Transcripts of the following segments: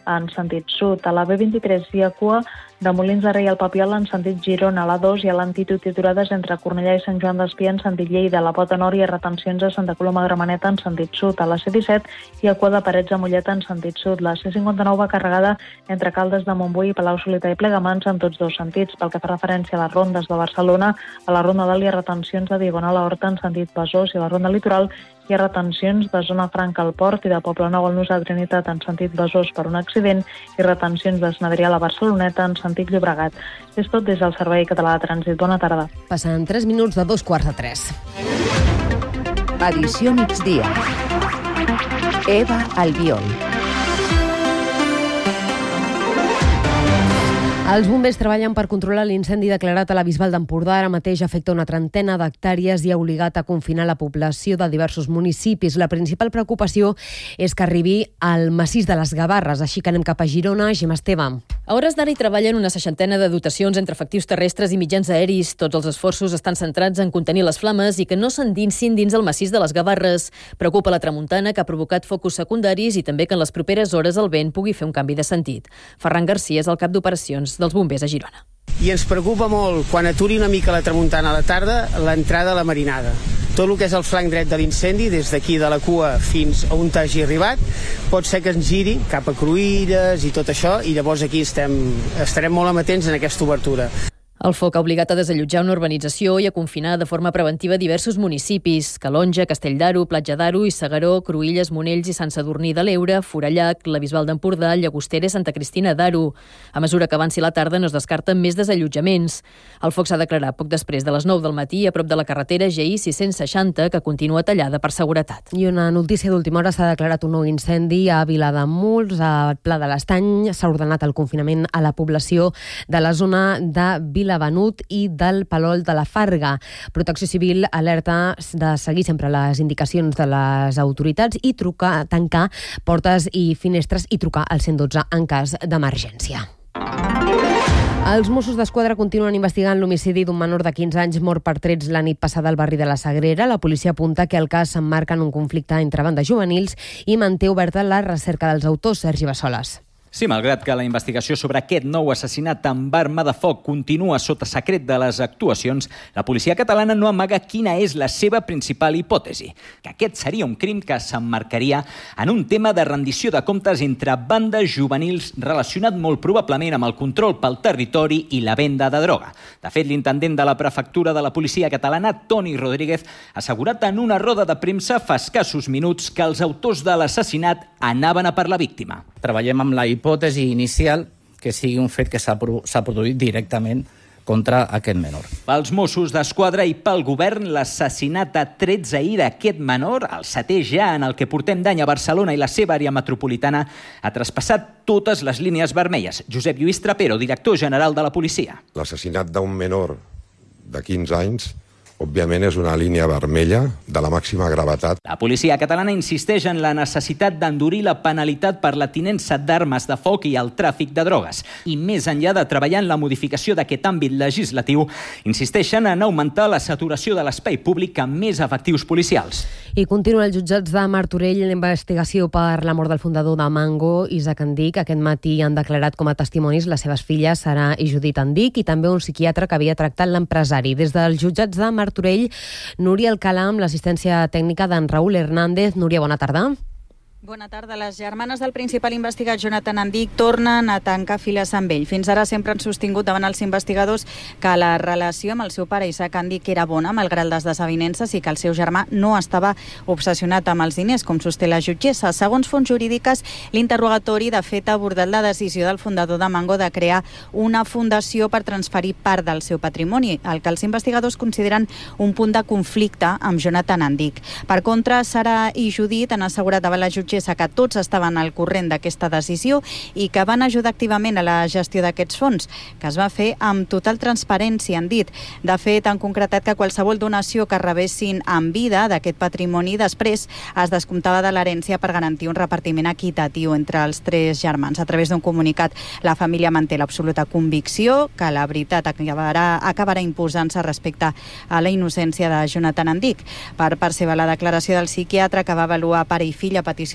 en sentit sud. A la B23 hi ha cua de Molins de Rei al Papiol en sentit Girona, a l'A2 i a l'Antitud i aturades entre Cornellà i Sant Joan d'Espí en sentit Lleida, a la Pota Nord hi ha retencions a Santa Coloma de Gramenet en sentit sud. A la C17 hi ha cua de Parets a Mollet en sentit sud. La C59 va carregada entre Caldes de Montbui i Palau-solità i Plegamans en tots dos sentits. Pel que fa referència a les rondes de Barcelona, a la Ronda Dalt hi ha retencions de Diagonal a Horta en sentit Besòs i a la Ronda Litoral hi ha retencions de Zona Franca al Port i de Poblenou al Nus de Trinitat en sentit Besòs per un accident i retencions de Sant Adrià a la Barceloneta en sentit Llobregat. És tot des del Servei Català de Trànsit. Bona tarda. Passen 3 minuts de 2:45. Edició migdia. Eva Albiol. Els bombers treballen per controlar l'incendi declarat a la Bisbal d'Empordà. Ara mateix afecta una trentena d'hectàrees i ha obligat a confinar la població de diversos municipis. La principal preocupació és que arribi al massís de les Gavarres. Així que anem cap a Girona. Gemma Esteve. A hores d'ara hi treballen una 60 de dotacions entre efectius terrestres i mitjans aeris. Tots els esforços estan centrats en contenir les flames i que no s'endinsin dins el massís de les Gavarres. Preocupa la tramuntana, que ha provocat focus secundaris, i també que en les properes hores el vent pugui fer un canvi de sentit. Ferran Garcia és el cap d'operacions dels bombers a Girona. I ens preocupa molt, quan aturi una mica la tramuntana a la tarda, l'entrada a la marinada. Tot el que és el flanc dret de l'incendi, des d'aquí de la cua fins a on hagi arribat, pot ser que ens giri cap a Cruïlles i tot això, i llavors aquí estarem molt amatents en aquesta obertura. El foc ha obligat a desallotjar una urbanització i a confinar de forma preventiva diversos municipis: Calonja, Castell d'Aro, Platja d'Aro i Segaró, Cruïlles, Monells i Sant Sadurní de l'Eure, Forallac, la Bisbal d'Empordà, Llagostera i Santa Cristina d'Aro. A mesura que avanci la tarda no es descarten més desallotjaments. El foc s'ha declarat poc després de les 9 del matí a prop de la carretera GI 660, que continua tallada per seguretat. I una notícia d'última hora: s'ha declarat un nou incendi a Vilademuls, al Pla de l'Estany. S'ha ordenat el confinament a la població de la zona de Vilabenut i del Palol de la Farga. Protecció Civil alerta de seguir sempre les indicacions de les autoritats i tancar portes i finestres i trucar al 112 en cas d'emergència. Els Mossos d'Esquadra continuen investigant l'homicidi d'un menor de 15 anys mort per trets la nit passada al barri de la Sagrera. La policia apunta que el cas s'emmarca en un conflicte entre bandes juvenils i manté oberta la recerca dels autors. Sergi Bassoles. Sí, malgrat que la investigació sobre aquest nou assassinat amb arma de foc continua sota secret de les actuacions, la policia catalana no amaga quina és la seva principal hipòtesi, que aquest seria un crim que s'emmarcaria en un tema de rendició de comptes entre bandes juvenils relacionat molt probablement amb el control pel territori i la venda de droga. De fet, l'intendent de la prefectura de la policia catalana, Toni Rodríguez, ha assegurat en una roda de premsa fa escassos minuts que els autors de l'assassinat anaven a per la víctima. Treballem amb la hipòtesi inicial que sigui un fet que s'ha produït directament contra aquest menor. Pels Mossos d'Esquadra i pel govern, l'assassinat a trets ahir d'aquest menor, el 7è ja en el que portem d'any a Barcelona i la seva àrea metropolitana, ha traspassat totes les línies vermelles. Josep Lluís Trapero, director general de la policia. L'assassinat d'un menor de 15 anys òbviament és una línia vermella de la màxima gravetat. La policia catalana insisteix en la necessitat d'endurir la penalitat per la tinença d'armes de foc i el tràfic de drogues. I més enllà de treballar en la modificació d'aquest àmbit legislatiu, insisteixen en augmentar la saturació de l'espai públic amb més efectius policials. I continua els jutjats de Martorell la investigació per la mort del fundador de Mango, Isaac Andic. Aquest matí han declarat com a testimonis les seves filles, Sara i Judit Andic, i també un psiquiatre que havia tractat l'empresari. Des dels jutjats de Martorell, Núria Alcalà, amb l'assistència tècnica d'en Raúl Hernández. Núria, bona tarda. Bona tarda. Les germanes del principal investigat, Jonathan Andic, tornen a tancar files amb ell. Fins ara sempre han sostingut davant els investigadors que la relació amb el seu pare, Isaac Andic, era bona, malgrat les desavinences, i que el seu germà no estava obsessionat amb els diners, com sosté la jutgessa. Segons fonts jurídiques, l'interrogatori, de fet, ha abordat la decisió del fundador de Mango de crear una fundació per transferir part del seu patrimoni, el que els investigadors consideren un punt de conflicte amb Jonathan Andic. Per contra, Sara i Judit han assegurat davant la jutgessa que tots estaven al corrent d'aquesta decisió i que van ajudar activament a la gestió d'aquests fons, que es va fer amb total transparència, han dit. De fet, han concretat que qualsevol donació que rebessin en vida d'aquest patrimoni després es descomptava de l'herència per garantir un repartiment equitatiu entre els tres germans. A través d'un comunicat, la família manté l'absoluta convicció que la veritat acabarà imposant-se respecte a la innocència de Jonathan Andic. Per part seva, la declaració del psiquiatre, que va avaluar pare i fill a petició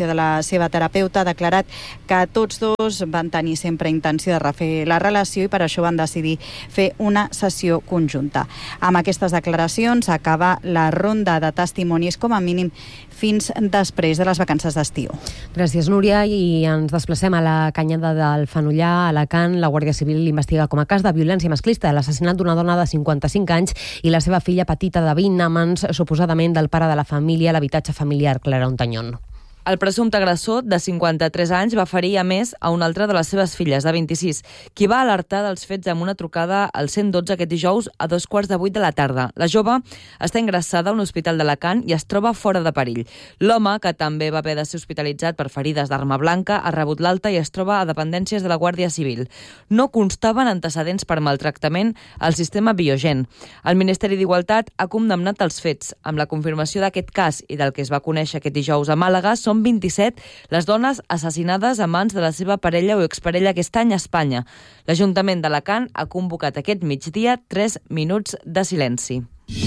de la seva terapeuta, ha declarat que tots dos van tenir sempre intenció de refer la relació i per això van decidir fer una sessió conjunta. Amb aquestes declaracions acaba la ronda de testimonis com a mínim fins després de les vacances d'estiu. Gràcies, Núria. I ens desplacem a la Canyada del Fenollà, a Alacant. La Guàrdia Civil investiga com a cas de violència masclista l'assassinat d'una dona de 55 anys i la seva filla petita de 20 a mans, suposadament, del pare de la família a l'habitatge familiar, Clara Ontañón. El presumpte agressor, de 53 anys, va ferir a més a una altra de les seves filles, de 26, qui va alertar dels fets amb una trucada al 112 aquest dijous a 7:45 de la tarda. La jove està ingressada a un hospital d'Alacant i es troba fora de perill. L'home, que també va haver de ser hospitalitzat per ferides d'arma blanca, ha rebut l'alta i es troba a dependències de la Guàrdia Civil. No constaven antecedents per maltractament al sistema Biogen. El Ministeri d'Igualtat ha condemnat els fets. Amb la confirmació d'aquest cas i del que es va conèixer aquest dijous a Màlaga, són 27 les dones assassinades a mans de la seva parella o exparella aquest any a Espanya. L'Ajuntament d'Alacant ha convocat aquest migdia 3 minuts de silenci.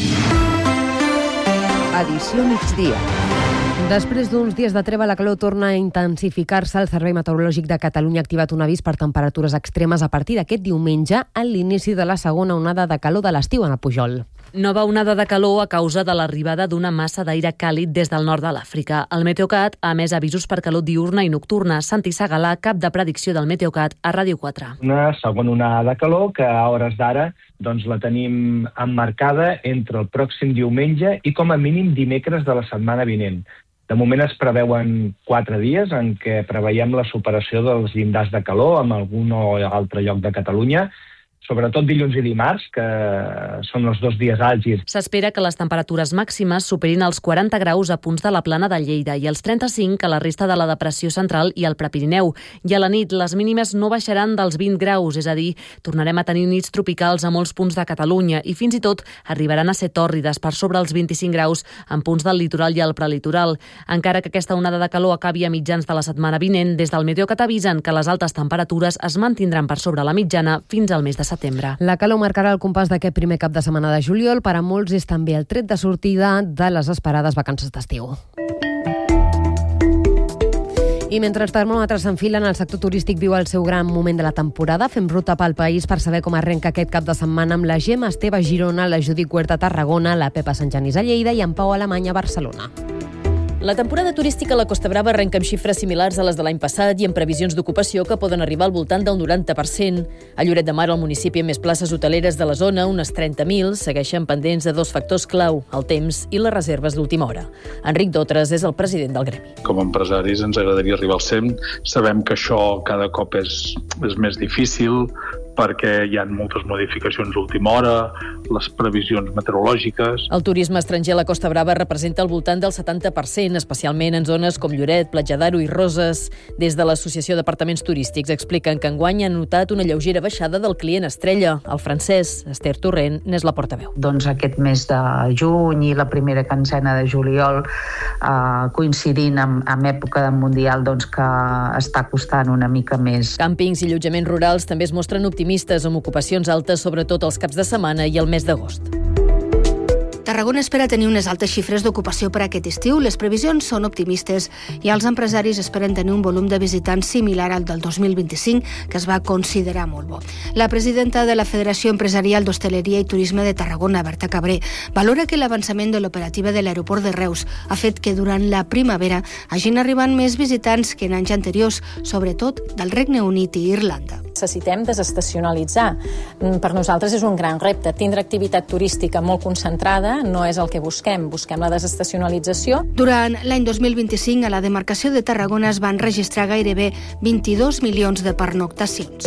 Edició migdia. Després d'uns dies de treva, la calor torna a intensificar-se. El Servei Meteorològic de Catalunya ha activat un avís per temperatures extremes a partir d'aquest diumenge, a l'inici de la segona onada de calor de l'estiu en el Pujol. Nova onada de calor a causa de l'arribada d'una massa d'aire càlid des del nord de l'Àfrica. El Meteocat ha emès avisos per calor diurna i nocturna. Santi Segalà, cap de predicció del Meteocat, a Ràdio 4. Una segona onada de calor que a hores d'ara la tenim emmarcada entre el pròxim diumenge i com a mínim dimecres de la setmana vinent. De moment es preveuen 4 dies en què preveiem la superació dels llindars de calor en algun o altre lloc de Catalunya, sobretot dilluns i dimarts, que són els 2 dies àlgids. S'espera que les temperatures màximes superin els 40 graus a punts de la Plana de Lleida i els 35 a la resta de la Depressió Central i al Prepirineu. I a la nit les mínimes no baixaran dels 20 graus, és a dir, tornarem a tenir nits tropicals a molts punts de Catalunya i fins i tot arribaran a ser tòrrides per sobre els 25 graus en punts del litoral i el prelitoral. Encara que aquesta onada de calor acabi a mitjans de la setmana vinent, des del Meteocat avisen que les altes temperatures es mantindran per sobre la mitjana fins al mes de setembre. La calor marcarà el compàs d'aquest primer cap de setmana de juliol. Per a molts és també el tret de sortida de les esperades vacances d'estiu. I mentre els termòmetres s'enfilen, el sector turístic viu el seu gran moment de la temporada. Fem ruta pel país per saber com arrenca aquest cap de setmana amb la Gemma Esteve a Girona, la Judit Huerta a Tarragona, la Pepa Sant Genís a Lleida i en Pau Alemany a Barcelona. La temporada turística a la Costa Brava arrenca amb xifres similars a les de l'any passat i amb previsions d'ocupació que poden arribar al voltant del 90%. A Lloret de Mar, el municipi amb més places hoteleres de la zona, unes 30.000, segueixen pendents de 2 factors clau, el temps i les reserves d'última hora. Enric Dotres és el president del gremi. Com a empresaris ens agradaria arribar al 100. Sabem que això cada cop és més difícil, perquè hi ha moltes modificacions d'última hora, les previsions meteorològiques. El turisme estranger a la Costa Brava representa al voltant del 70%, especialment en zones com Lloret, Platja d'Aro i Roses. Des de l'Associació d'Apartaments Turístics expliquen que enguany han notat una lleugera baixada del client estrella, el francès. Esther Torrent n'és la portaveu. Doncs aquest mes de juny i la primera quinzena de juliol, coincidint amb època de Mundial, que està costant una mica més. Càmpings i allotjaments rurals també es mostren optimistes, amb ocupacions altes, sobretot els caps de setmana i el mes d'agost. Tarragona espera tenir unes altes xifres d'ocupació per aquest estiu. Les previsions són optimistes i els empresaris esperen tenir un volum de visitants similar al del 2025, que es va considerar molt bo. La presidenta de la Federació Empresarial d'Hostaleria i Turisme de Tarragona, Berta Cabré, valora que l'avançament de l'operativa de l'aeroport de Reus ha fet que durant la primavera hagin arribat més visitants que en anys anteriors, sobretot del Regne Unit i Irlanda. Necessitem desestacionalitzar. Per nosaltres és un gran repte. Tindre activitat turística molt concentrada no és el que busquem. Busquem la desestacionalització. Durant l'any 2025, a la demarcació de Tarragona es van registrar gairebé 22 milions de pernoctacions.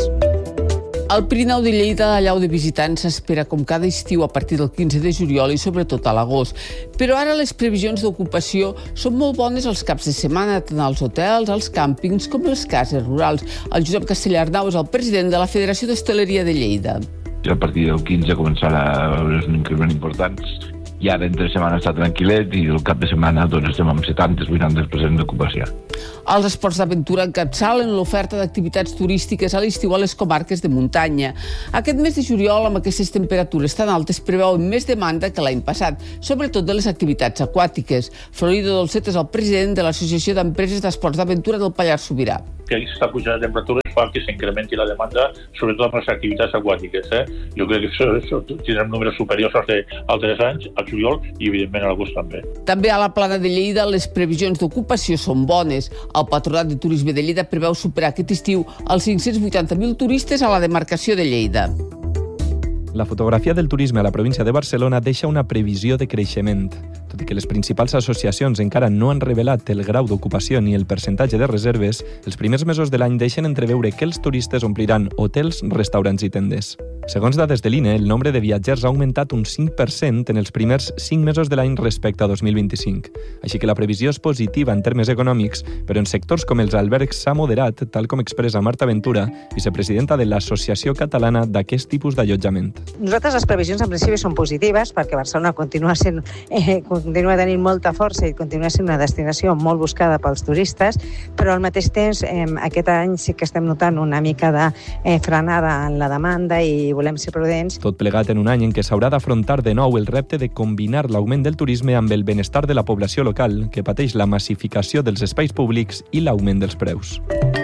Al Pirineu de Lleida, allau de visitants s'espera com cada estiu a partir del 15 de juliol i sobretot a l'agost. Però ara les previsions d'ocupació són molt bones als caps de setmana, tant als hotels, als càmpings com a les cases rurals. El Josep Castellarnau és el president de la Federació d'Hostaleria de Lleida. A partir del 15 començarà a veure's un increment importants i ara entre setmana està tranquil·let i el cap de setmana doncs, estem amb 70-80% d'ocupació. Els esports d'aventura encapçalen l'oferta d'activitats turístiques a l'estiu a les comarques de muntanya. Aquest mes de juliol, amb aquestes temperatures tan altes, preveuen més demanda que l'any passat, sobretot de les activitats aquàtiques. Florido Dolcet és el president de l'Associació d'Empreses d'Esports d'Aventura del Pallars Sobirà. Que s'està pujant la temperatura fa que s'incrementi la demanda, sobretot amb les activitats aquàtiques. Jo crec que tindrem números superiors als d'altres anys, al juliol i, evidentment, a l'agost també. També a la Plana de Lleida les previsions d'ocupació són bones. El Patronat de Turisme de Lleida preveu superar aquest estiu els 580.000 turistes a la demarcació de Lleida. La fotografia del turisme a la província de Barcelona deixa una previsió de creixement. Tot i que les principals associacions encara no han revelat el grau d'ocupació ni el percentatge de reserves, els primers mesos de l'any deixen entreveure que els turistes ompliran hotels, restaurants i tendes. Segons dades de l'INE, el nombre de viatgers ha augmentat un 5% en els primers 5 mesos de l'any respecte a 2025. Així que la previsió és positiva en termes econòmics, però en sectors com els albergs s'ha moderat, tal com expressa Marta Ventura, vicepresidenta de l'Associació Catalana d'aquest tipus d'allotjament. Nosaltres les previsions en principi són positives perquè Barcelona continua tenint molta força i continua sent una destinació molt buscada pels turistes, però al mateix temps aquest any sí que estem notant una mica de frenada en la demanda i volem ser prudents. Tot plegat en un any en què s'haurà d'afrontar de nou el repte de combinar l'augment del turisme amb el benestar de la població local, que pateix la massificació dels espais públics i l'augment dels preus.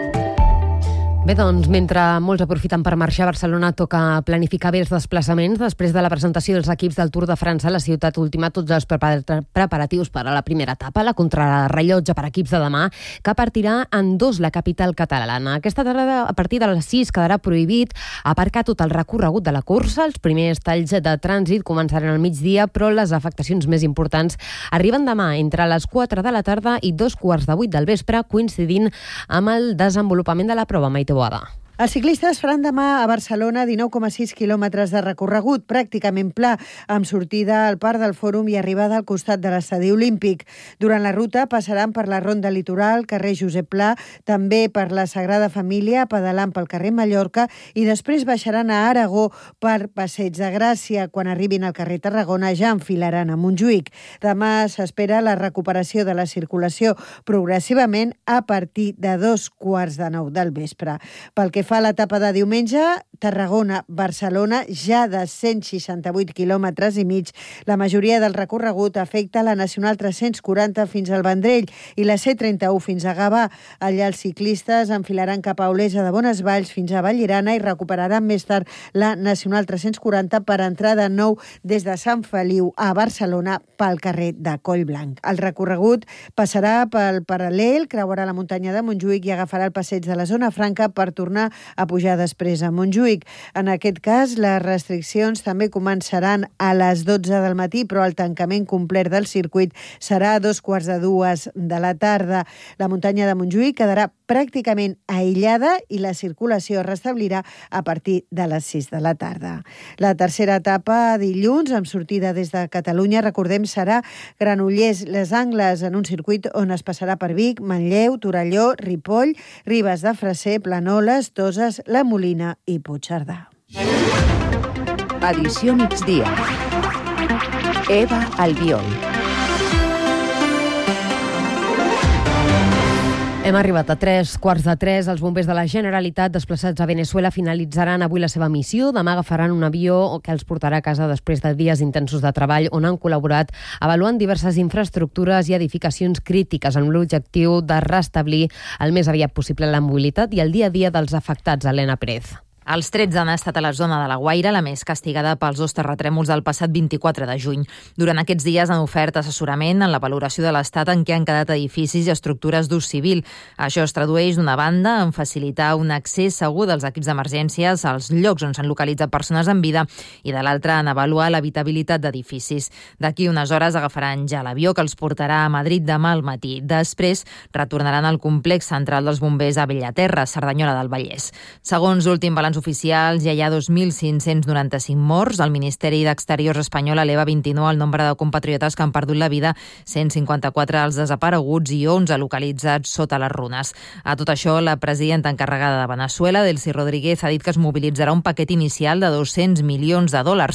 Bé, doncs, mentre molts aprofiten per marxar a Barcelona, toca planificar bé els desplaçaments. Després de la presentació dels equips del Tour de França, la ciutat última tots els preparatius per a la primera etapa, la contrarrellotge per equips de demà, que partirà en 2 la capital catalana. Aquesta tarda, a partir de les 6, quedarà prohibit aparcar tot el recorregut de la cursa. Els primers talls de trànsit començaran al migdia, però les afectacions més importants arriben demà entre les 4 de la tarda i 2:15 del vespre, coincidint amb el desenvolupament de la prova. Maite Boada. Els ciclistes faran demà a Barcelona 19,6 quilòmetres de recorregut, pràcticament pla, amb sortida al Parc del Fòrum i arribada al costat de l'Estadi Olímpic. Durant la ruta passaran per la Ronda Litoral, carrer Josep Pla, també per la Sagrada Família, pedalant pel carrer Mallorca, i després baixaran a Aragó per Passeig de Gràcia. Quan arribin al carrer Tarragona ja enfilaran a Montjuïc. Demà s'espera la recuperació de la circulació progressivament a partir de 8:15 del vespre. Pel que fa a l'etapa de diumenge, Tarragona-Barcelona, ja de 168 quilòmetres i mig. La majoria del recorregut afecta la Nacional 340 fins al Vendrell i la C31 fins a Gavà. Allà els ciclistes enfilaran cap a Olesa de Bonesvalls fins a Vallirana i recuperaran més tard la Nacional 340 per entrar de nou des de Sant Feliu a Barcelona pel carrer de Collblanc. El recorregut passarà pel paral·lel, creuarà la muntanya de Montjuïc i agafarà el passeig de la Zona Franca per tornar a pujar després a Montjuïc. En aquest cas, les restriccions també començaran a les 12 del matí, però el tancament complet del circuit serà a 2:15 de la tarda. La muntanya de Montjuïc quedarà pràcticament aïllada i la circulació es restablirà a partir de les 6 de la tarda. La tercera etapa, dilluns, amb sortida des de Catalunya, recordem, serà Granollers-Les Angles, en un circuit on es passarà per Vic, Manlleu, Torelló, Ripoll, Ribes de Freser, Planoles, Toses, La Molina i Puigcerdà. Edició migdia. Eva Albiol. Hem arribat a 3:15. Els bombers de la Generalitat desplaçats a Venezuela finalitzaran avui la seva missió. Demà agafaran un avió que els portarà a casa després de dies intensos de treball on han col·laborat avaluant diverses infraestructures i edificacions crítiques amb l'objectiu de restablir el més aviat possible la mobilitat i el dia a dia dels afectats. Helena Pérez. Els 13 han estat a la zona de la Guaira, la més castigada pels 2 terratrèmols del passat 24 de juny. Durant aquests dies han ofert assessorament en la valoració de l'estat en què han quedat edificis i estructures d'ús civil. Això es tradueix, d'una banda, en facilitar un accés segur dels equips d'emergències als llocs on s'han localitzat persones en vida i, de l'altra, en avaluar l'habitabilitat d'edificis. D'aquí unes hores agafaran ja l'avió que els portarà a Madrid demà al matí. Després retornaran al complex central dels bombers a Bellaterra, Cerdanyola del Vallès. Segons l'últim balanç oficials ja hi ha 2.595 morts. El Ministeri d'Exteriors espanyol eleva 29 el nombre de compatriotes que han perdut la vida, 154 els desapareguts i 11 localitzats sota les runes. A tot això, la presidenta encarregada de Veneçuela, Delcy Rodríguez, ha dit que es mobilitzarà un paquet inicial de $200 milions,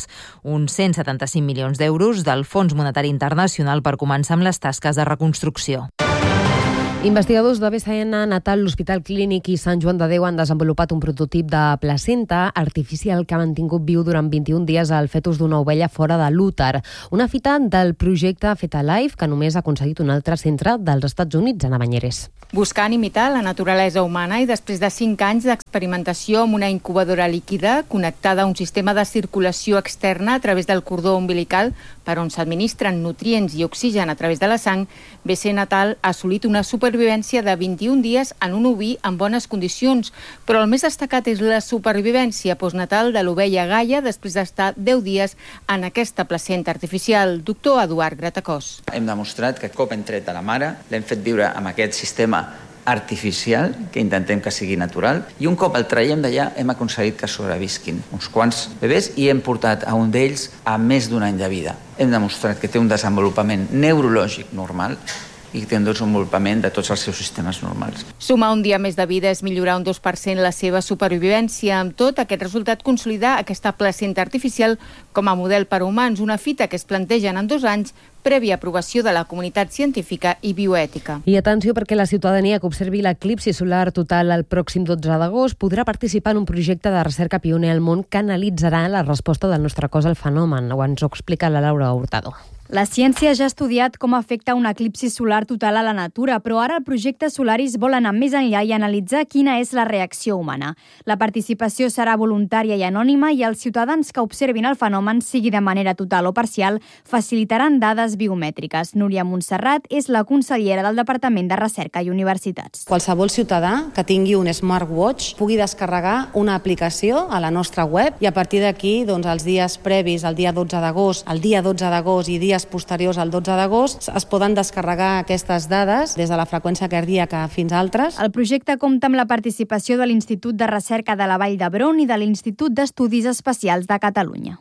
uns 175 milions d'euros del Fons Monetari Internacional per començar amb les tasques de reconstrucció. Investigadors de BCN Natal, l'Hospital Clínic i Sant Joan de Déu han desenvolupat un prototip de placenta artificial que ha mantingut viu durant 21 dies el fetus d'una ovella fora de l'úter. Una fita del projecte Fetalife que només ha aconseguit un altre centre dels Estats Units, Ana Banyeres. Buscant imitar la naturalesa humana i després de 5 anys d'experimentació amb una incubadora líquida connectada a un sistema de circulació externa a través del cordó umbilical per on s'administren nutrients i oxigen a través de la sang, BC Natal ha assolit una supervivència de 21 dies en un oví en bones condicions, però el més destacat és la supervivència postnatal de l'ovella Gaia després d'estar 10 dies en aquesta placenta artificial. Doctor Eduard Gratacós. Hem demostrat que cop hem tret a la mare, l'hem fet viure amb aquest sistema artificial, que intentem que sigui natural, i un cop el traiem d'allà hem aconseguit que sobrevisquin uns quants bebès i hem portat a un d'ells a més d'un any de vida. Hem demostrat que té un desenvolupament neurològic normal i que té un desenvolupament de tots els seus sistemes normals. Sumar un dia més de vida és millorar un 2% la seva supervivència. Amb tot, aquest resultat consolida aquesta placenta artificial com a model per a humans, una fita que es plantegen en 2 anys prèvia aprovació de la comunitat científica i bioètica. I atenció, perquè la ciutadania que observi l'eclipsi solar total el pròxim 12 d'agost podrà participar en un projecte de recerca pioner al món que analitzarà la resposta del nostre cos al fenomen. Ens ho explica la Laura Hurtado. La ciència ja ha estudiat com afecta un eclipsi solar total a la natura, però ara el projecte Solaris vol anar més enllà i analitzar quina és la reacció humana. La participació serà voluntària i anònima i els ciutadans que observin el fenomen, sigui de manera total o parcial, facilitaran dades biomètriques. Núria Montserrat és la consellera del Departament de Recerca i Universitats. Qualsevol ciutadà que tingui un smartwatch pugui descarregar una aplicació a la nostra web i a partir d'aquí, els dies previs, el dia 12 d'agost, el dia 12 d'agost i dies posteriors al 12 d'agost, es poden descarregar aquestes dades des de la freqüència cardíaca fins a altres. El projecte compta amb la participació de l'Institut de Recerca de la Vall d'Hebron i de l'Institut d'Estudis Espacials de Catalunya.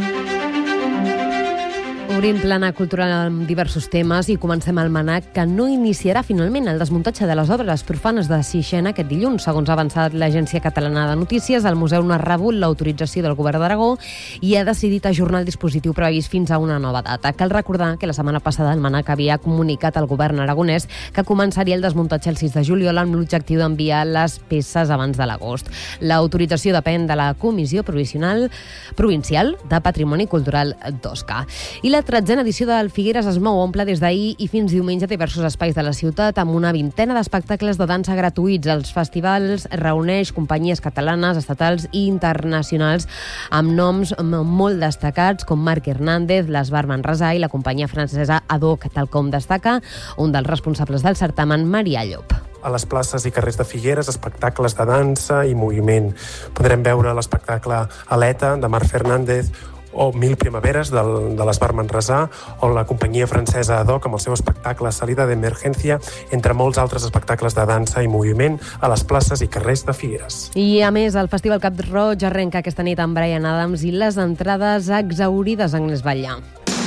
Obrim plana cultural amb diversos temes i comencem el MNAC, que no iniciarà finalment el desmuntatge de les obres profanes de Sixena aquest dilluns. Segons ha avançat l'Agència Catalana de Notícies, el museu no ha rebut l'autorització del Govern d'Aragó i ha decidit ajornar el dispositiu previst fins a una nova data. Cal recordar que la setmana passada el MNAC havia comunicat al govern aragonès que començaria el desmuntatge el 6 de juliol amb l'objectiu d'enviar les peces abans de l'agost. L'autorització depèn de la Comissió Provincial de Patrimoni Cultural d'Osca. I la 13a edició del Figueres es mou, omple des d'ahir i fins diumenge diversos espais de la ciutat amb una vintena d'espectacles de dansa gratuïts. Els festivals reuneix companyies catalanes, estatals i internacionals amb noms molt destacats com Marc Hernández, l'Esbar Manresà i la companyia francesa Adoc, tal com destaca un dels responsables del certamen, Maria Llop. A les places i carrers de Figueres, espectacles de dansa i moviment. Podrem veure l'espectacle Aleta, de Marc Fernández, o Mil Primaveres, de l'Esbar Manresà, o la companyia francesa Adoc, amb el seu espectacle Salida d'Emergència, entre molts altres espectacles de dansa i moviment a les places i carrers de Figueres. I, a més, el Festival Cap Roig arrenca aquesta nit amb Bryan Adams i les entrades exhaurides, Agnès Batllà.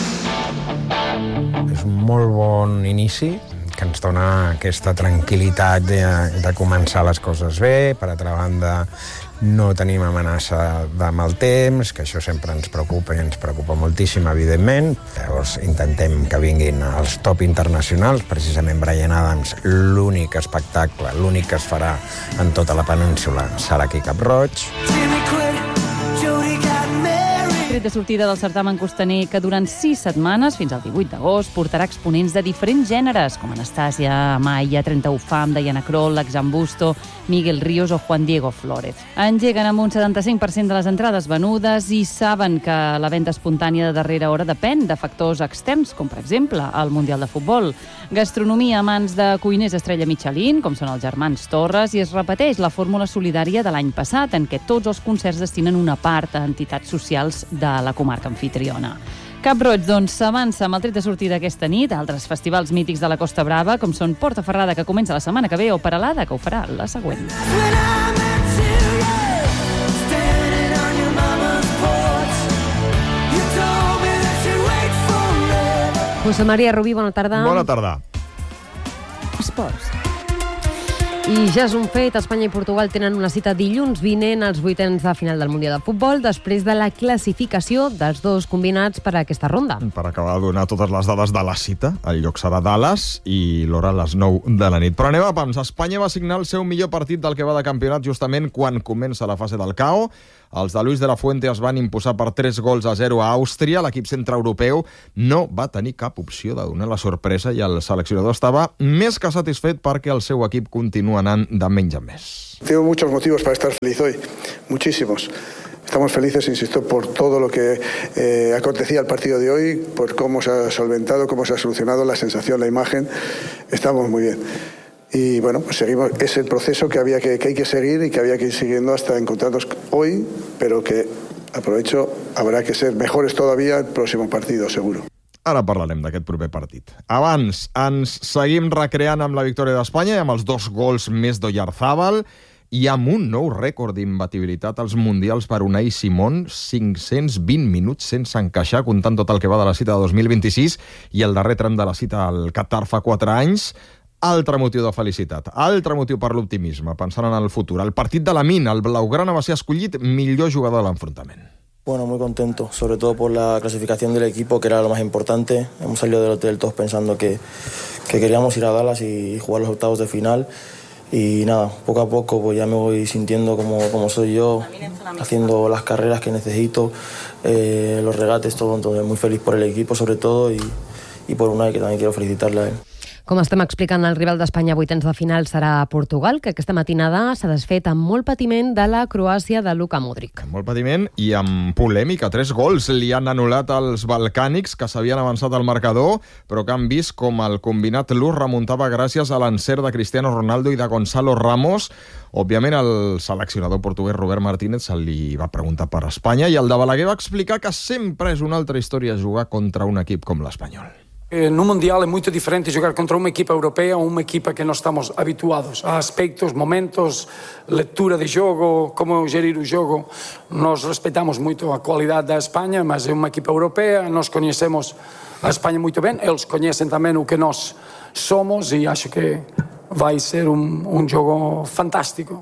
És un molt bon inici, que ens dona aquesta tranquil·litat de començar les coses bé. Per altra banda, no tenim amenaça de mal temps, que això sempre ens preocupa i ens preocupa moltíssim, evidentment. Llavors intentem que vinguin els top internacionals, precisament Bryan Adams, l'únic espectacle, l'únic que es farà en tota la península serà aquí a Cap Roig. Tret de sortida del certamen costaner que durant 6 setmanes, fins al 18 d'agost, portarà exponents de diferents gèneres, com Anastàcia, Amaya, 31 Fam, Diana Kroll, Exambusto, Miguel Ríos o Juan Diego Flórez. Engeguen amb un 75% de les entrades venudes i saben que la venda espontània de darrera hora depèn de factors externs, com per exemple el Mundial de Futbol. Gastronomia a mans de cuiners estrella Michelin, com són els germans Torres, i es repeteix la fórmula solidària de l'any passat, en què tots els concerts destinen una part a entitats socials de la comarca anfitriona. Cap Roig, doncs, s'avança amb el tret de sortida aquesta nit a altres festivals mítics de la Costa Brava, com són Portaferrada, que comença la setmana que ve, o Peralada, que ho farà la següent. José María Rubí, bona tarda. Bona tarda. Esports. I ja és un fet, Espanya i Portugal tenen una cita dilluns vinent als vuitens de final del Mundial de Futbol després de la classificació dels dos combinats per a aquesta ronda. Per acabar de donar totes les dades de la cita, el lloc serà Dallas i l'hora a les 9 de la nit. Però anem a pams. Espanya va signar el seu millor partit del que va de campionat justament quan comença la fase del KO. Els de Luis de la Fuente es van imposar per 3-0 a Àustria. L'equip centreeuropeu no va tenir cap opció de donar la sorpresa i el seleccionador estava més que satisfet perquè el seu equip continua anant de menys a més. Tengo muchos motivos para estar feliz hoy, muchísimos. Estamos felices, insisto, por todo lo que acontecía el partido de hoy, por cómo se ha solventado, cómo se ha solucionado, la sensación, la imagen. Estamos muy bien. Y bueno, pues seguimos, es el proceso que hay que seguir y que había que ir siguiendo hasta encontrarnos hoy, pero que, aprovecho, habrá que ser mejores todavía el próximo partido, seguro. Ara parlarem d'aquest proper partit. Abans, ens seguim recreant amb la victòria d'Espanya i amb els 2 gols més d'Oyarzabal i amb un nou rècord d'imbatibilitat als Mundials per Unai Simón, 520 minuts sense encaixar, comptant tot el que va de la cita de 2026 i el darrer tram de la cita al Qatar fa 4 anys. Altre motiu de felicitat, altre motiu per l'optimisme, pensant en el futur. El partit de la Mina, el blaugrana va ser escollit millor jugador de l'enfrontament. Bueno, muy contento, sobre todo por la clasificación del equipo, que era lo más importante. Hemos salido del hotel todos pensando que queríamos ir a Dallas y jugar los octavos de final. Y nada, poco a poco pues ya me voy sintiendo como soy yo, haciendo las carreras que necesito, los regates, todo. Entonces muy feliz por el equipo sobre todo y por Unai, que también quiero felicitarle a él. Com estem explicant, el rival d'Espanya a vuitens de final serà Portugal, que aquesta matinada s'ha desfet amb molt patiment de la Croàcia de Luka Modric. Molt patiment i amb polèmica. 3 gols li han anul·lat als balcànics, que s'havien avançat al marcador, però que han vist com el combinat luz remuntava gràcies a l'encert de Cristiano Ronaldo i de Gonzalo Ramos. Òbviament, el seleccionador portuguès Robert Martínez se li va preguntar per Espanya i el de Balaguer va explicar que sempre és una altra història jugar contra un equip com l'Espanyol. No Mundial é muito diferente jogar contra uma equipa europeia ou uma equipa que não estamos habituados. Há aspectos, momentos, leitura de jogo, como gerir o jogo. Nós respeitamos muito a qualidade da Espanha, mas é uma equipa europeia, nós conhecemos a Espanha muito bem, eles conhecem também o que nós somos e acho que vai ser um jogo fantástico,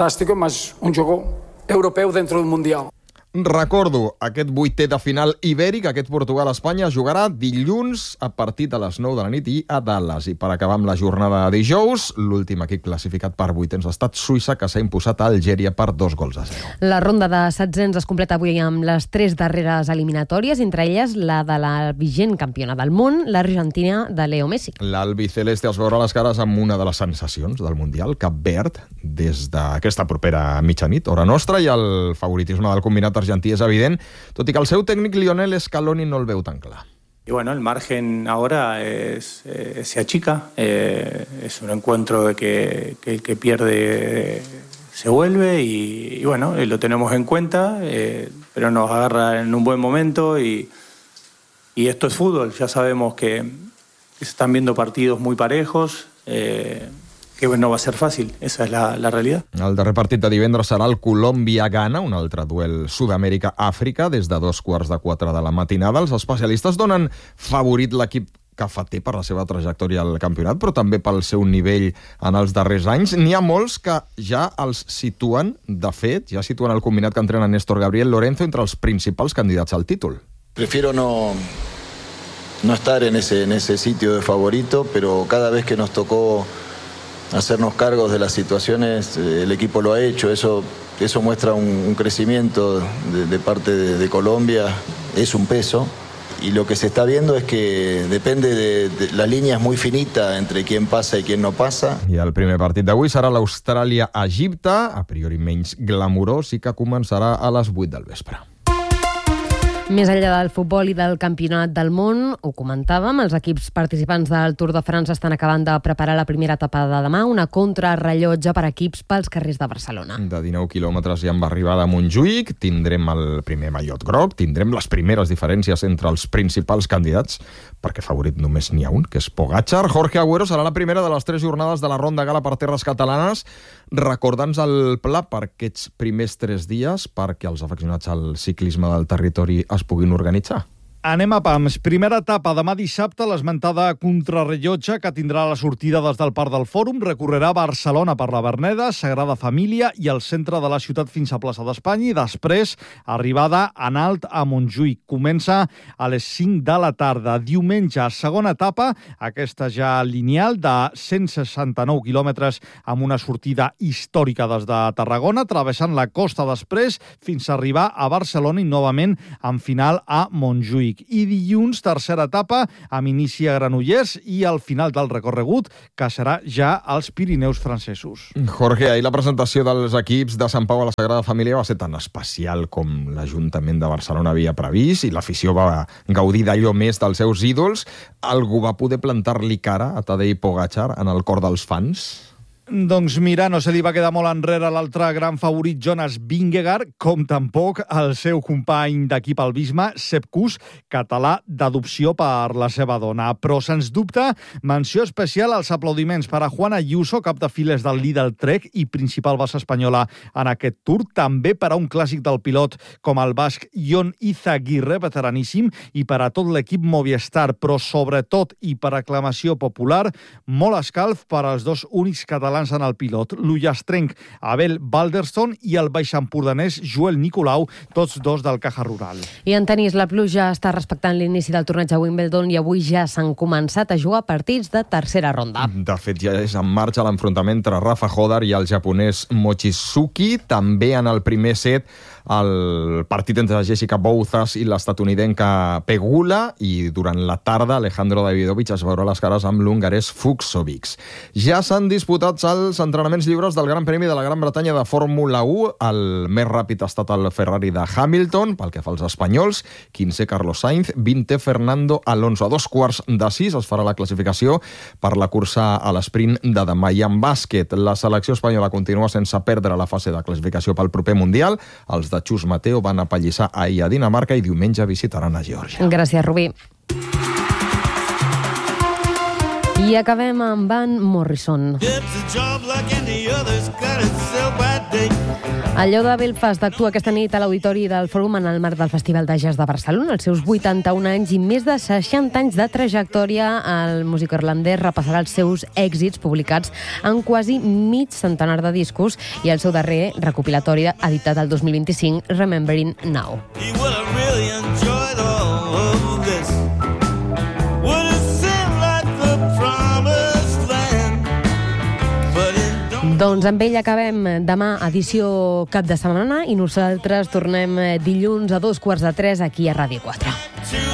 mas um jogo europeu dentro do Mundial. Recordo, aquest 8è de final ibèric, aquest Portugal-Espanya, jugarà dilluns a partir de les 9 de la nit i a Dallas. I per acabar amb la jornada de dijous, l'últim equip classificat per vuitens ha estat Suïssa, que s'ha imposat a Algèria per 2-0. La ronda de setzents es completa avui amb les 3 darreres eliminatòries, entre elles la de la vigent campiona del món, l'Argentina de Leo Messi. L'albiceleste es veurà les cares amb una de les sensacions del Mundial, Cap Verd, des d'aquesta propera mitjanit, hora nostra, i el favoritisme del combinat argentí és evident, tot i que el seu tècnic Lionel Scaloni no el veu tan clar. Y bueno, el margen ahora se achica, es un encuentro de que el que pierde se vuelve y bueno, lo tenemos en cuenta, pero nos agarra en un buen momento y esto es fútbol, ya sabemos que se están viendo partidos muy parejos, que no va a ser fàcil, esa és la realitat. El darrer partit de divendres serà el Colòmbia-Ghana, un altre duel Sud-Amèrica-Àfrica, des de 3:15 de la matinada. Els especialistes donen favorit l'equip cafeter per la seva trajectòria al campionat, però també pel seu nivell en els darrers anys. N'hi ha molts que ja els situen, de fet, ja situen el combinat que entrena Néstor Gabriel Lorenzo entre els principals candidats al títol. Prefiero no estar en ese sitio de favorito, pero cada vez que nos tocó hacernos cargos de las situaciones, el equipo lo ha hecho, eso muestra un crecimiento de parte de Colombia, es un peso, y lo que se está viendo es que depende la línea es muy finita entre quién pasa y quién no pasa. I el primer partit d'avui serà l'Austràlia-Egipte, a priori menys glamurós, i que començarà a les 8 del vespre. Més enllà del futbol i del campionat del món, ho comentàvem, els equips participants del Tour de France estan acabant de preparar la primera etapa de demà, una contrarrellotge per equips pels carrers de Barcelona. De 19 quilòmetres ja amb arribada a Montjuïc, tindrem el primer mallot groc, tindrem les primeres diferències entre els principals candidats, perquè favorit només n'hi ha un, que és Pogačar. Jorge Agüero serà la primera de les 3 jornades de la Ronda Gala per terres catalanes. Recorda'ns el pla per aquests primers 3 dies perquè els afeccionats al ciclisme del territori es puguin organitzar. Anem a pams. Primera etapa demà dissabte, l'esmentada contrarrellotge que tindrà la sortida des del Parc del Fòrum recorrerà Barcelona per la Verneda, Sagrada Família i el centre de la ciutat fins a Plaça d'Espanya i després arribada en alt a Montjuïc. Comença a les 5 de la tarda. Diumenge, segona etapa, aquesta ja lineal de 169 quilòmetres amb una sortida històrica des de Tarragona, travessant la costa després fins a arribar a Barcelona i novament en final a Montjuïc. I dilluns, tercera etapa, amb inici a Granollers i al final del recorregut, que serà ja als Pirineus francesos. Jorge, ahir la presentació dels equips de Sant Pau a la Sagrada Família va ser tan especial com l'Ajuntament de Barcelona havia previst i l'afició va gaudir d'allò més dels seus ídols. Algú va poder plantar-li cara a Tadej Pogačar en el cor dels fans? Doncs mira, no se li va quedar molt enrere l'altre gran favorit Jonas Vingegaard, com tampoc el seu company d'equip al Bisma, Sepp Kuss, català d'adopció per la seva dona. Però, sens dubte, menció especial als aplaudiments per a Juan Ayuso, cap de files del líder Trek i principal base espanyola en aquest Tour, també per a un clàssic del pilot com el basc Jon Izagirre, veteraníssim, i per a tot l'equip Movistar, però sobretot i per aclamació popular, molt escalf per als dos únics catalans en el pilot, l'ullastrenc Abel Balderston i el baixempordanès Joel Nicolau, tots dos del Caja Rural. I en tenis, la pluja està respectant l'inici del torneig a Wimbledon i avui ja s'han començat a jugar partits de tercera ronda. De fet, ja és en marxa l'enfrontament entre Rafa Hodar i el japonès Mochizuki. També en el primer set el partit entre Jessica Bouzas i l'estatunidenca Pegula, i durant la tarda Alejandro Davidovich es veurà les cares amb l'hongarès Fucsovics. Ja s'han disputat els entrenaments lliures del Gran Premi de la Gran Bretanya de Fórmula 1. El més ràpid ha estat el Ferrari de Hamilton, pel que fa als espanyols, 15 Carlos Sainz, 20 Fernando Alonso. A 2:45 es farà la classificació per la cursa a l'esprint de demà. I en bàsquet, la selecció espanyola continua sense perdre la fase de classificació pel proper Mundial. Els de Chus Mateo van apallissar ahir a Dinamarca i diumenge visitaran a Geòrgia. Gràcies, Rubí. I acabem amb Van Morrison. El Lleó de Belfast actua aquesta nit a l'Auditori del Fòrum en el marc del Festival de Jazz de Barcelona. Els seus 81 anys i més de 60 anys de trajectòria, el músic irlandès repassarà els seus èxits publicats en quasi mig centenar de discos i el seu darrer recopilatori editat el 2025, Remembering Now. Doncs amb ell acabem demà edició cap de setmana i nosaltres tornem dilluns a 2:15 aquí a Ràdio 4.